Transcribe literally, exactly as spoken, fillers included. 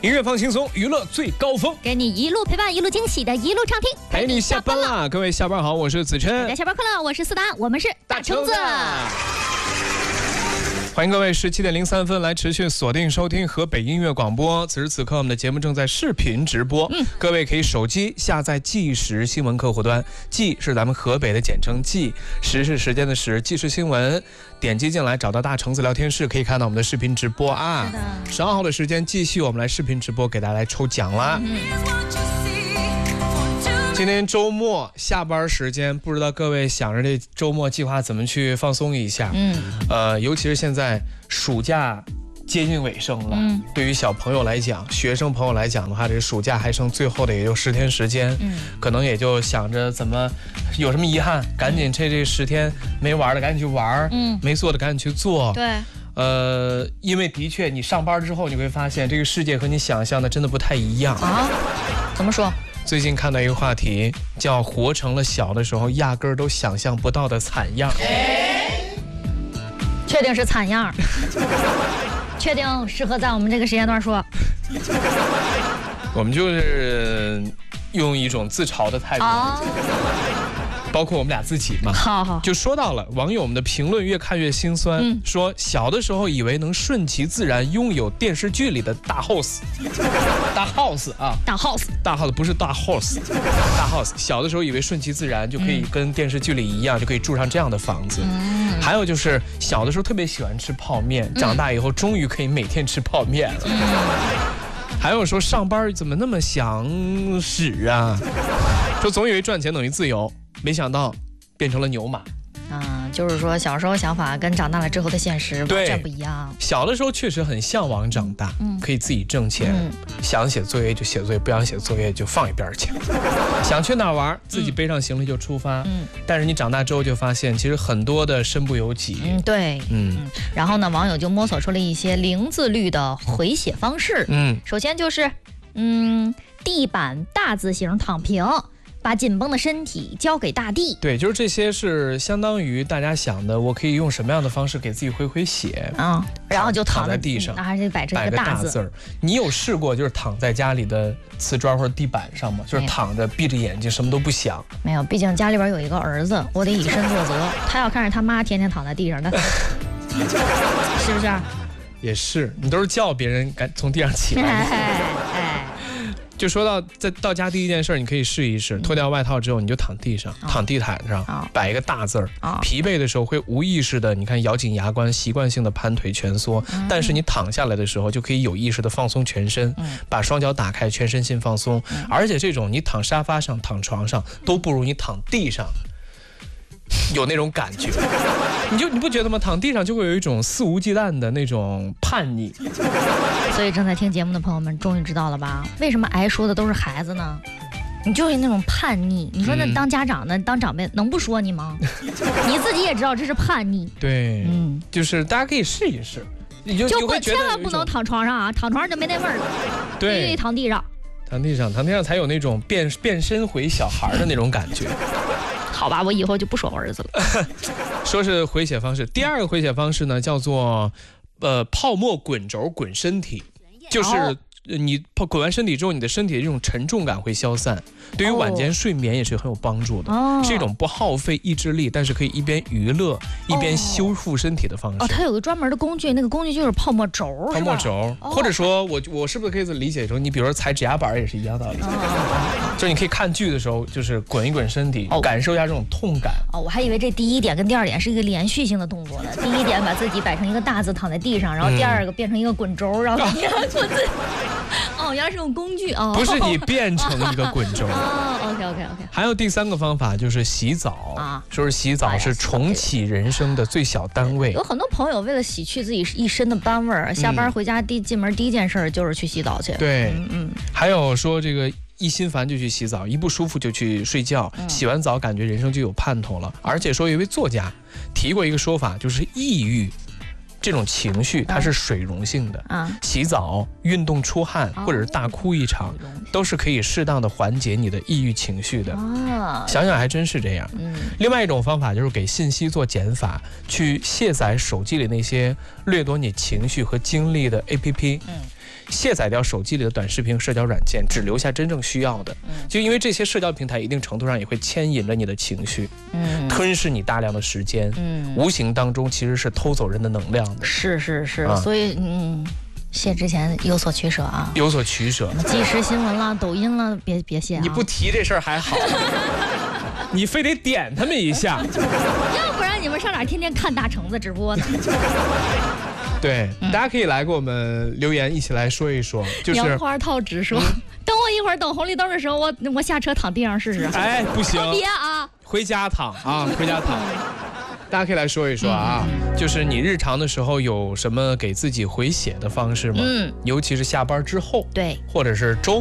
音乐放轻松，娱乐最高峰， 给你一路陪伴，一路惊喜的一路畅听， 陪你下班啦！各位下班好，我是子琛， 大家下班快乐，我是思达，我们是大橙子。 欢迎各位十七点零三分来持续锁定收听河北音乐广播。此时此刻，我们的节目正在视频直播，嗯，各位可以手机下载即时新闻客户端，即是咱们河北的简称即，时是时间的时，即时新闻。点击进来，找到大橙子聊天室，可以看到我们的视频直播啊。十二号的时间，继续我们来视频直播，给大家来抽奖啦。嗯今天周末下班时间，不知道各位想着这周末计划怎么去放松一下？嗯，呃，尤其是现在暑假接近尾声了，嗯，对于小朋友来讲，学生朋友来讲的话，这暑假还剩最后的也就十天时间，嗯，可能也就想着怎么有什么遗憾，赶紧趁这十天没玩的赶紧去玩，嗯，没做的赶紧去做， 对。 呃，因为的确你上班之后，你会发现这个世界和你想象的真的不太一样啊。怎么说？ 最近看到一个话题，叫活成了小的时候压根儿都想象不到的惨样。 确定是惨样？确定适合在我们这个时间段说？ 我们就是用一种自嘲的态度。哦，包括我们俩自己嘛， 好好， 就说到了网友们的评论，越看越心酸。嗯、说小的时候以为能顺其自然拥有电视剧里的大 house， 大 house 啊， 大 house， 大 house 不是大 house， 大 house。小的时候以为顺其自然就可以跟电视剧里一样，嗯、就可以住上这样的房子。嗯、还有就是小的时候特别喜欢吃泡面，嗯、长大以后终于可以每天吃泡面了。嗯、还有说上班怎么那么想死啊？说总以为赚钱等于自由。没想到变成了牛马， 嗯，就是说小时候想法跟长大了之后的现实完全不一样。 小的时候确实很向往长大，嗯，可以自己挣钱，嗯、想写作业就写作业，不想写作业就放一边去，想去哪玩自己背上行李就出发。嗯，但是你长大之后就发现，其实很多的身不由己。 嗯，对，嗯，嗯然后呢，网友就摸索出了一些零自律的回血方式。嗯，首先就是，嗯，地板大字形躺平。把紧绷的身体交给大地。 对，就是这些是相当于大家想的，我可以用什么样的方式给自己回回血啊、嗯？ 然后就躺 在, 躺在地上， 还是摆成一个大字儿。 你有试过就是躺在家里的瓷砖或者地板上吗？就是躺着闭着眼睛什么都不想。 没有，毕竟家里边有一个儿子，我得以身作则。他要看着他妈天天躺在地上，那是不是？ 也是，你都是叫别人赶从地上起来。哎哎就说到在到家第一件事，你可以试一试，脱掉外套之后，你就躺地上，哦、躺地毯上，哦、摆一个大字儿。哦、疲惫的时候会无意识的，你看咬紧牙关，习惯性的盘腿蜷缩。嗯、但是你躺下来的时候，就可以有意识的放松全身，嗯、把双脚打开，全身心放松。嗯、而且这种你躺沙发上、躺床上，都不如你躺地上有那种感觉。你就你不觉得吗？躺地上就会有一种肆无忌惮的那种叛逆。 所以正在听节目的朋友们终于知道了吧？为什么挨说的都是孩子呢？你就是那种叛逆。你说那当家长的、嗯、当长辈能不说你吗？你自己也知道这是叛逆。 对，嗯，就是大家可以试一试。你就就千万不能躺床上啊，躺床上就没那味儿了。 对， 必须躺地上。 躺地上，躺地上才有那种变变身回小孩的那种感觉。 好吧，我以后就不说我儿子了。 说是回血方式，第二个回血方式呢，叫做呃泡沫滚轴滚身体，就是。哦你滚完身体之后，你的身体的这种沉重感会消散，对于晚间睡眠也是很有帮助的，哦、是一种不耗费意志力，但是可以一边娱乐一边修复身体的方式。 哦，它有个专门的工具，那个工具就是泡沫轴， 泡沫轴，哦、或者说我我是不是可以理解成，你比如说踩指压板也是一样道理，哦、就是你可以看剧的时候，就是滚一滚身体，哦、感受一下这种痛感。 哦，我还以为这第一点跟第二点是一个连续性的动作呢。第一点把自己摆成一个大字躺在地上，然后第二个变成一个滚轴，然后你要做自己。哦，原来是用工具哦， 不是你变成一个滚轴。 哦 ，OK OK OK。 还有第三个方法就是洗澡啊，说是洗澡是重启人生的最小单位。 有很多朋友为了洗去自己一身的斑味儿，下班回家第进门第一件事就是去洗澡去。 对，嗯嗯。还有说这个一心烦就去洗澡，一不舒服就去睡觉，嗯、洗完澡感觉人生就有盼头了。而且说有一位作家提过一个说法，就是抑郁。这种情绪它是水溶性的，嗯、洗澡、运动出汗，或者是大哭一场，哦、都是可以适当的缓解你的抑郁情绪的。哦、想想还真是这样。嗯、另外一种方法就是给信息做减法，去卸载手机里那些掠夺你情绪和精力的 A P P。嗯卸载掉手机里的短视频社交软件，只留下真正需要的。就因为这些社交平台一定程度上也会牵引着你的情绪，嗯，吞噬你大量的时间，嗯，无形当中其实是偷走人的能量的。 是是是，啊、所以嗯。卸之前有所取舍啊， 有所取舍。 即时新闻了、抖音了，别别卸、啊。 你不提这事儿还好，你非得点他们一下， 要不然你们上哪天天看大橙子直播呢？ 对，嗯、大家可以来给我们留言，一起来说一说。就是杨花套直说，嗯、等我一会儿，等红绿灯的时候，我我下车躺地上试试。 哎，不行， 别啊， 回家躺啊，回家躺。大家可以来说一说啊，嗯、就是你日常的时候有什么给自己回血的方式吗？嗯，尤其是下班之后， 对， 或者是周末。